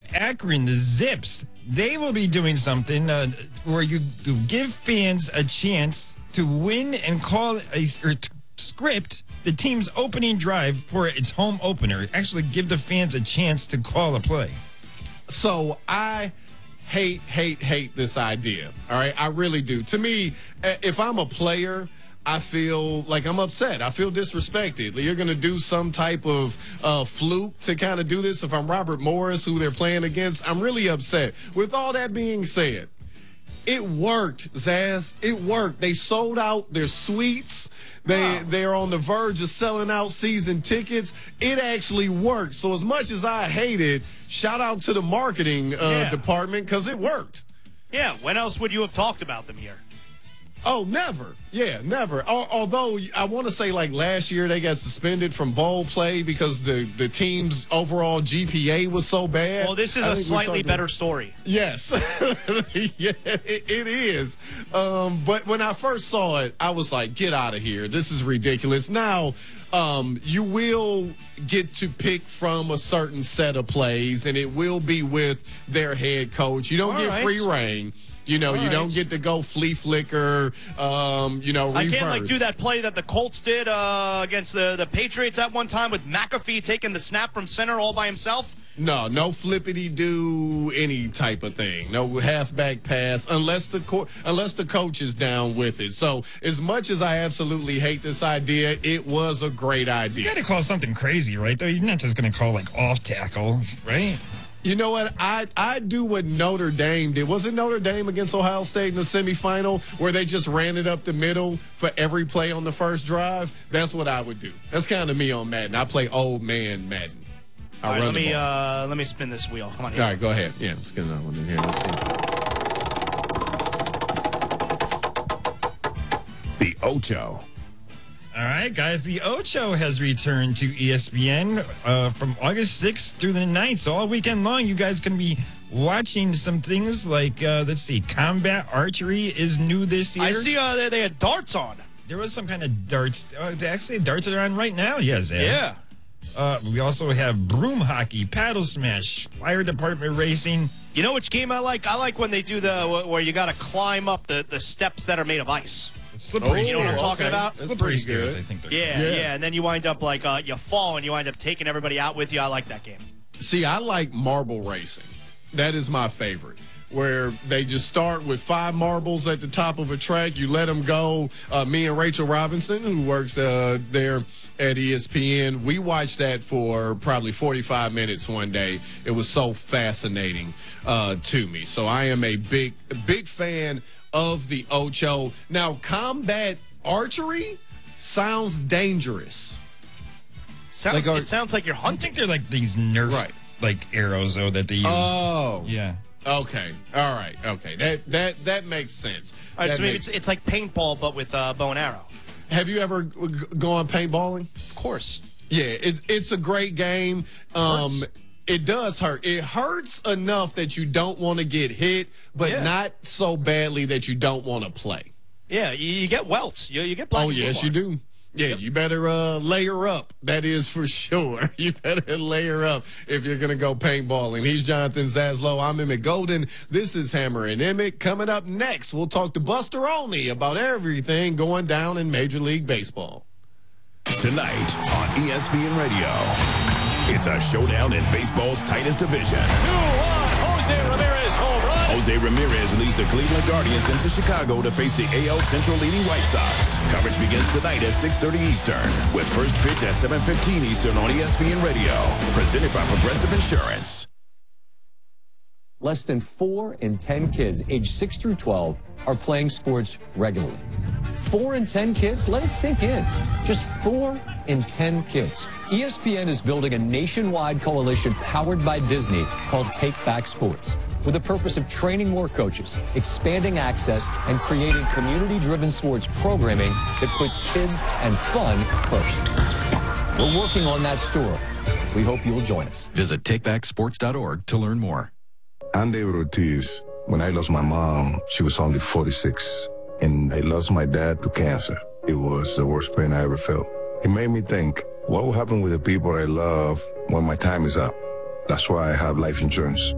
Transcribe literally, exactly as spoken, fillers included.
Akron, the Zips, they will be doing something uh, where you do give fans a chance to win and call a or t- script the team's opening drive for its home opener. Actually, give the fans a chance to call a play. So I hate, hate, hate this idea. All right, I really do. To me, if I'm a player, I feel like I'm upset. I feel disrespected. You're going to do some type of uh, fluke to kind of do this. If I'm Robert Morris, who they're playing against, I'm really upset. With all that being said, it worked, Zaz. It worked. They sold out their suites. They, wow. They're on the verge of selling out season tickets. It actually worked. So as much as I hate it, shout out to the marketing uh, yeah. department because it worked. Yeah, when else would you have talked about them here? Oh, never. Yeah, never. Although I want to say like last year they got suspended from bowl play because the, the team's overall G P A was so bad. Well, this is I a slightly better story. Yes. yeah, it, it is. Um, but when I first saw it, I was like, get out of here. This is ridiculous. Now, um, you will get to pick from a certain set of plays, and it will be with their head coach. You don't All get right. free reign. You know, All you right. don't get to go flea flicker, um, you know, reverse. I can't, like, do that play that the Colts did uh, against the, the Patriots at one time with McAfee taking the snap from center all by himself? No, no flippity-do any type of thing. No halfback pass unless the co- unless the coach is down with it. So as much as I absolutely hate this idea, it was a great idea. You got to call something crazy, right, though? You're not just going to call, like, off tackle, right? You know what? I I do what Notre Dame did. Was it Notre Dame against Ohio State in the semifinal where they just ran it up the middle for every play on the first drive? That's what I would do. That's kind of me on Madden. I play old man Madden. I All right, run let the me ball. uh, let me spin this wheel. Come on here. All right, go ahead. Yeah, let's get another one in here. Let's see. The Ocho. All right, guys, the Ocho has returned to E S P N uh, from August sixth through the ninth. So all weekend long, you guys can be watching some things like, uh, let's see, combat archery is new this year. I see uh, they, they had darts on. There was some kind of darts. Uh, actually, darts are on right now, yes. Yeah. Uh, we also have broom hockey, paddle smash, fire department racing. You know which game I like? I like when they do the where you got to climb up the, the steps that are made of ice. Slippery oh, stairs. You know what I'm talking okay. about? That's Slippery pretty stairs, good. I think they're Yeah, yeah, yeah, and then you wind up like uh, you fall and you wind up taking everybody out with you. I like that game. See, I like marble racing. That is my favorite. Where they just start with five marbles at the top of a track. You let them go. Uh, me and Rachel Robinson, who works uh, there at E S P N, we watched that for probably forty-five minutes one day. It was so fascinating uh, to me. So I am a big, big fan of the Ocho. Now, combat archery sounds dangerous. Sounds, Like, are- it sounds like you're I hunting. think they're like these Nerf Right. like arrows though that they use. Oh. Yeah. Okay. All right. Okay. That that that makes sense. All right, That so maybe makes- it's, it's like paintball, but with uh, bow and arrow. Have you ever g- gone paintballing? Of course. Yeah, it's it's a great game. Um, Hurts. it does hurt. It hurts enough that you don't want to get hit, but Yeah. not so badly that you don't want to play. Yeah, you, you get welts. You, you get black Oh and blue yes, you marks. do. Yeah, you better uh, layer up. That is for sure. You better layer up if you're going to go paintballing. He's Jonathan Zaslow. I'm Emmett Golden. This is Hammer and Emmett. Coming up next, we'll talk to Buster Olney about everything going down in Major League Baseball. Tonight on E S P N Radio, it's a showdown in baseball's tightest division. two one, Jose Ramirez home run. Jose Ramirez leads the Cleveland Guardians into Chicago to face the A L Central leading White Sox. Coverage begins tonight at six thirty Eastern, with first pitch at seven fifteen Eastern on E S P N Radio. Presented by Progressive Insurance. Less than four in ten kids aged six through twelve are playing sports regularly. Four in ten kids? Let it sink in. Just four in ten kids. E S P N is building a nationwide coalition powered by Disney called Take Back Sports, with the purpose of training more coaches, expanding access, and creating community-driven sports programming that puts kids and fun first. We're working on that story. We hope you'll join us. Visit take back sports dot org to learn more. I'm David Ortiz. When I lost my mom, she was only forty-six, and I lost my dad to cancer. It was the worst pain I ever felt. It made me think, what will happen with the people I love when my time is up? That's why I have life insurance.